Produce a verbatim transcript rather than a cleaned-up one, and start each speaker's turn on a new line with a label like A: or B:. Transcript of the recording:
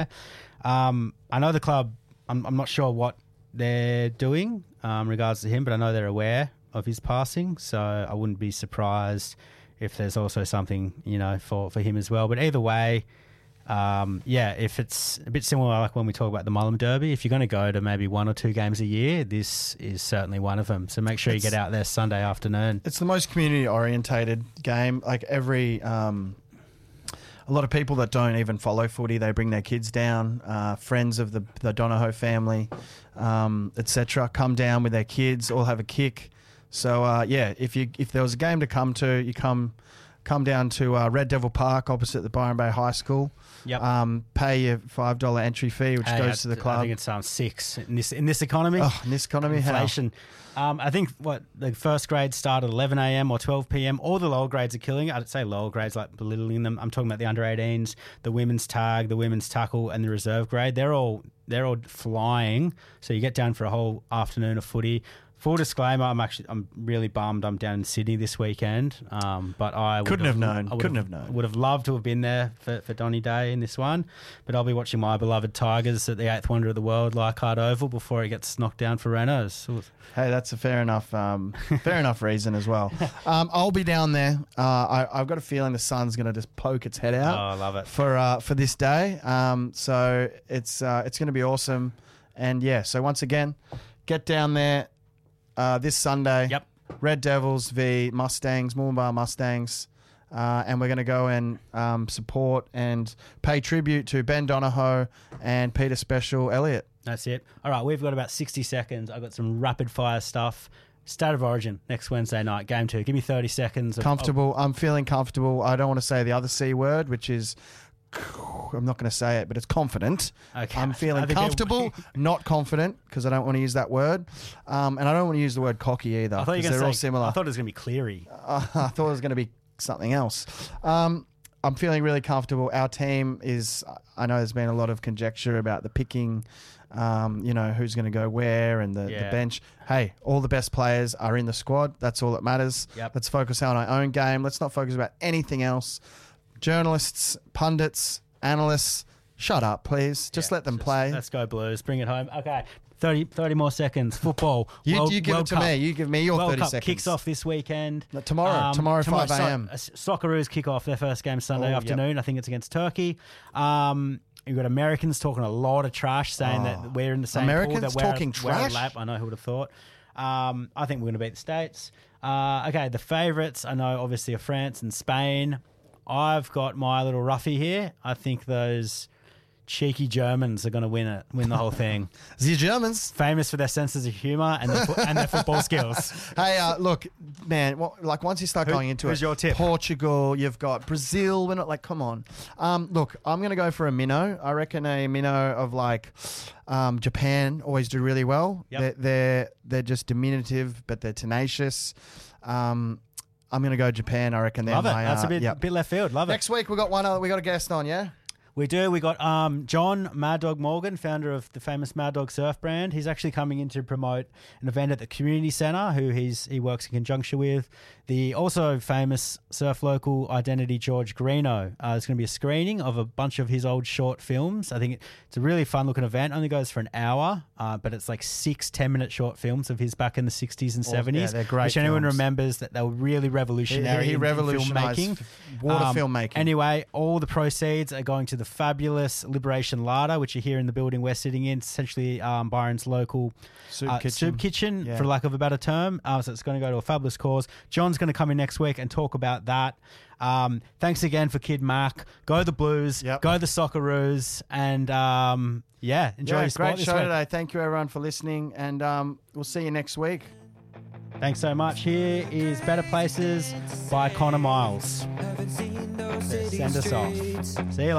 A: Um, I know the club, I'm, I'm not sure what they're doing um, in regards to him, but I know they're aware of his passing, so I wouldn't be surprised if there's also something, you know, for, for him as well. But either way, um, yeah, if it's a bit similar like when we talk about the Mullum Derby, if you're going to go to maybe one or two games a year, this is certainly one of them. So make sure it's, you get out there Sunday afternoon.
B: It's the most community-orientated game. Like every... Um A lot of people that don't even follow footy, they bring their kids down, uh, friends of the, the Donohoe family, um, et cetera, come down with their kids, all have a kick. So, uh, yeah, if you if there was a game to come to, you come come down to uh, Red Devil Park opposite the Byron Bay High School.
A: Yep.
B: Um, pay your five dollars entry fee, which
A: hey,
B: goes
A: I,
B: to the club.
A: I think it's um, six in this, in this economy.
B: Oh, in this economy,
A: inflation. Um, I think what the first grades start at eleven a.m. or twelve p.m. All the lower grades are killing it. I'd say lower grades, like belittling them. I'm talking about the under eighteens, the women's tag, the women's tackle, and the reserve grade. They're all they're all flying. So you get down for a whole afternoon of footy. Full disclaimer, I'm actually I'm really bummed I'm down in Sydney this weekend. Um, but I
B: couldn't have, have known.
A: I
B: couldn't have, have known.
A: Would have loved to have been there for, for Donny Day in this one. But I'll be watching my beloved Tigers at the eighth wonder of the world, Leichhardt Oval, before it gets knocked down for Renos.
B: Hey, that's a fair enough, um, fair enough reason as well. Um, I'll be down there. Uh, I, I've got a feeling the sun's going to just poke its head out.
A: Oh, I love it
B: for uh, for this day. Um, so it's uh, it's going to be awesome. And yeah, so once again, get down there. Uh, this Sunday,
A: yep.
B: Red Devils v Mustangs, Moomba Mustangs, uh, and we're going to go and um, support and pay tribute to Ben Donohoe and Peter Special Elliott.
A: That's it. All right, we've got about sixty seconds. I've got some rapid fire stuff. State of Origin next Wednesday night, game two. Give me thirty seconds. Of,
B: comfortable. Of- I'm feeling comfortable. I don't want to say the other C word, which is... I'm not going to say it, but it's confident.
A: Okay.
B: I'm feeling comfortable, not confident, because I don't want to use that word. Um, and I don't want to use the word cocky either, because they're
A: say,
B: all similar.
A: I thought it was going to be Cleary.
B: Uh, I thought it was going to be something else. Um, I'm feeling really comfortable. Our team is, I know there's been a lot of conjecture about the picking, um, you know, who's going to go where and the,
A: yeah.
B: the bench. Hey, all the best players are in the squad. That's all that matters.
A: Yep.
B: Let's focus on our own game. Let's not focus about anything else. Journalists, pundits, analysts, shut up, please. Just
A: yeah,
B: let them
A: just,
B: play.
A: Let's go Blues. Bring it home. Okay, thirty, thirty more seconds. Football.
B: You,
A: World,
B: you give
A: World
B: it to
A: Cup.
B: me. You give me your
A: World
B: thirty
A: Cup
B: seconds.
A: Kicks off this weekend.
B: No, tomorrow.
A: Um,
B: tomorrow,
A: tomorrow,
B: five a.m.
A: So, Socceroos kick off their first game Sunday
B: oh,
A: afternoon.
B: Yep.
A: I think it's against Turkey. Um, you've got Americans talking a lot of trash, saying
B: oh.
A: that we're in the same
B: Americans
A: pool. That we're,
B: talking
A: we're
B: trash?
A: a lap. I know who would have thought. Um, I think we're going to beat the States. Uh, okay, the favourites, I know obviously are France and Spain. I've got my little roughie here. I think those cheeky Germans are going to win it, win the whole thing.
B: The Germans.
A: Famous for their senses of humour and their, fo- and their football skills.
B: Hey, uh, look, man, well, like once you start
A: Who,
B: going into
A: who's
B: it,
A: your tip?
B: Portugal, you've got Brazil. We're not like, come on. Um, look, I'm going to go for a minnow. I reckon a minnow of like um, Japan always do really well.
A: Yep.
B: They're, they're, they're just diminutive, but they're tenacious. Um, I'm going to go Japan. I reckon they're
A: Love it.
B: my,
A: That's
B: uh,
A: a bit,
B: yep.
A: bit left field. Love it.
B: Next week, we got one other, we got a guest on, yeah?
A: We do. We got um, John Mad Dog Morgan, founder of the famous Mad Dog Surf brand. He's actually coming in to promote an event at the community centre, who he's he works in conjunction with. The also famous surf local identity George Greeno. Uh, there's going to be a screening of a bunch of his old short films. I think it, it's a really fun looking event. Only goes for an hour, uh, but it's like six ten minute short films of his back in the sixties and seventies.
B: Yeah, they're great.
A: Which anyone
B: films.
A: remembers that they were really revolutionary.
B: He, he
A: in,
B: revolutionised
A: in filmmaking.
B: water
A: Um,
B: filmmaking.
A: Anyway, all the proceeds are going to the fabulous Liberation Larder, which are here in the building we're sitting in, essentially um, Byron's local
B: Soup
A: uh,
B: kitchen.
A: soup kitchen,
B: Yeah.
A: for lack of a better term. Uh, so it's going to go to a fabulous cause. John's going to come in next week and talk about that. Um, thanks again for Kid Mac. Go the Blues.
B: Yep.
A: Go the Socceroos. And um, yeah, enjoy
B: Yeah,
A: your sport
B: great
A: this
B: show
A: week.
B: today. Thank you, everyone, for listening, and um, we'll see you next week.
A: Thanks so much. Here is Better Places by Connor Miles. Send us off. See you later.